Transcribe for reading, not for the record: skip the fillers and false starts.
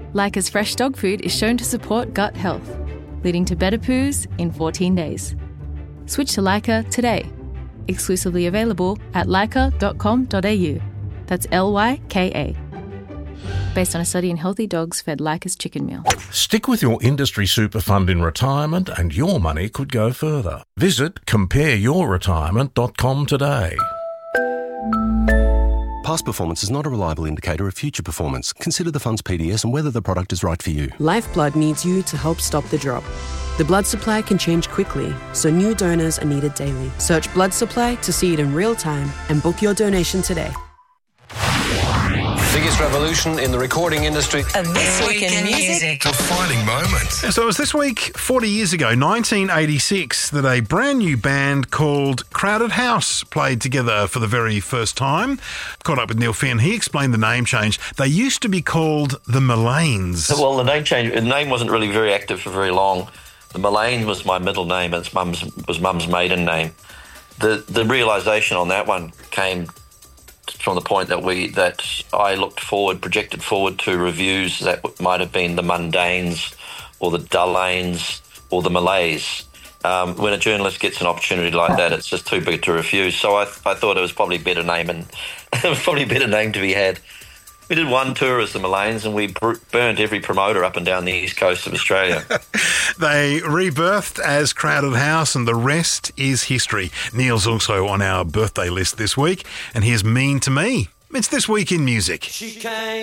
Leica's fresh dog food is shown to support gut health, leading to better poos in 14 days. Switch to Leica today. Exclusively available at leica.com.au. That's Lyka. Based on a study in healthy dogs fed Leica's chicken meal. Stick with your industry super fund in retirement and your money could go further. Visit compareyourretirement.com today. Past performance is not a reliable indicator of future performance. Consider the fund's PDS and whether the product is right for you. Lifeblood needs you to help stop the drop. The blood supply can change quickly, so new donors are needed daily. Search blood supply to see it in real time and book your donation today. Biggest revolution in the recording industry. And This Week in Music. Defining moment. So it was this week, 40 years ago, 1986, that a brand new band called Crowded House played together for the very first time. Caught up with Neil Finn. He explained the name change. They used to be called the Mullanes. Well, the name wasn't really very active for very long. The Mullane was my middle name, and Mum's maiden name. The realisation on that one came from the point that I projected forward to reviews that might have been the Mundanes or the Dullanes or the Malays. When a journalist gets an opportunity like that, it's just too big to refuse. So I thought it was probably a better name, and it was probably a better name to be had. We did one tour as the Mullanes, and we burnt every promoter up and down the east coast of Australia. They rebirthed as Crowded House, and the rest is history. Neil's also on our birthday list this week, and here's Mean to Me. It's This Week in Music.